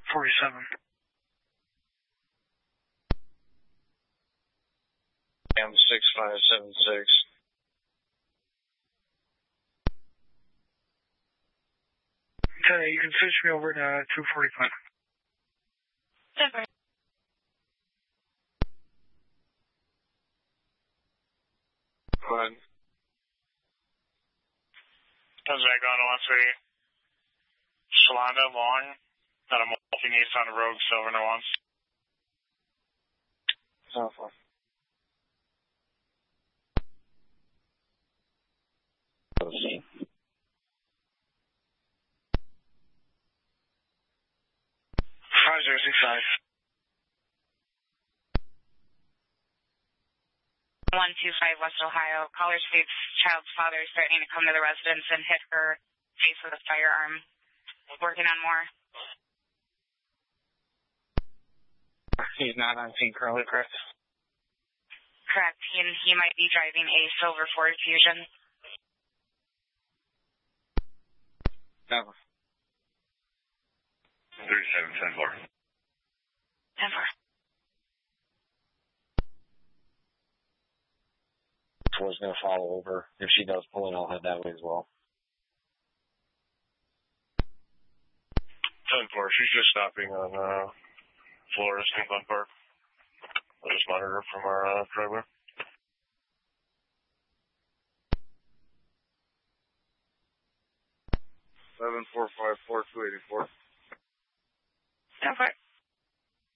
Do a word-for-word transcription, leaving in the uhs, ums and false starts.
forty-seven. M six five seven six. Okay, you can switch me over to two forty-five. Denver. Go ahead. Comes back on one three. Shalonda Long, got a multi-Nissan Rogue Silver no once. Oh, fine. Five zero six five. one two five West Ohio. Caller states child's father is threatening to come to the residence and hit her face with a firearm. Working on more. He's not on scene currently, correct? Correct. He, he might be driving a silver Ford Fusion. Never. thirty-seven ten four. ten four. Was going to follow over. If she does pull in, I'll head that way as well. ten four, she's just stopping on uh, Flores, King Glen Park. I'll just monitor from our uh, driveway. seven four five four two eight four. ten four.